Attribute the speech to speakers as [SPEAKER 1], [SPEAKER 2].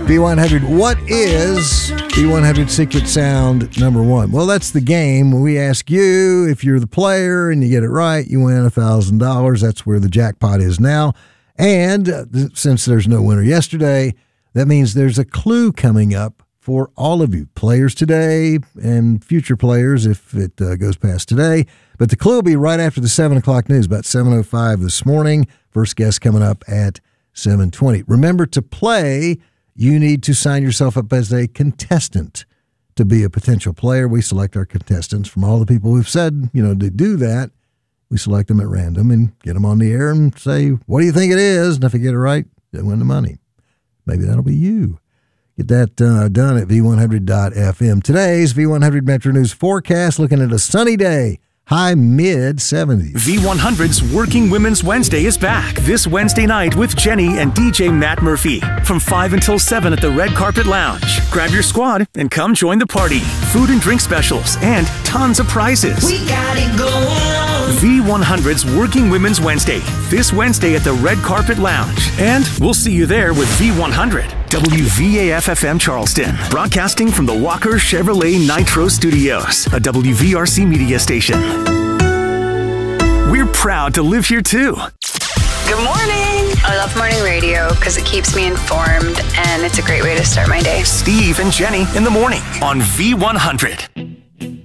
[SPEAKER 1] V100, what is V100 Secret Sound number one? Well, that's the game. We ask you if you're the player and you get it right, you win $1,000. That's where the jackpot is now. And since there's no winner yesterday, that means there's a clue coming up for all of you, players today and future players if it goes past today. But the clue will be right after the 7 o'clock news, about 7:05 this morning. First guest coming up at 7:20. Remember, to play, you need to sign yourself up as a contestant to be a potential player. We select our contestants from all the people who've said, to do that. We select them at random and get them on the air and say, what do you think it is? And if you get it right, they win the money. Maybe that'll be you. Get that done at V100.fm. Today's V100 Metro News forecast, looking at a sunny day. High mid-70s.
[SPEAKER 2] V100's Working Women's Wednesday is back this Wednesday night with Jenny and DJ Matt Murphy from 5 until 7 at the Red Carpet Lounge. Grab your squad and come join the party. Food and drink specials and tons of prizes. We got it going on. V100's Working Women's Wednesday this Wednesday at the Red Carpet Lounge. And we'll see you there with V100. WVAF-FM Charleston, broadcasting from the Walker Chevrolet Nitro Studios, a WVRC media station. We're proud to live here, too.
[SPEAKER 3] Good morning. I love morning radio because it keeps me informed, and it's a great way to start my day.
[SPEAKER 2] Steve and Jenny in the morning on V100.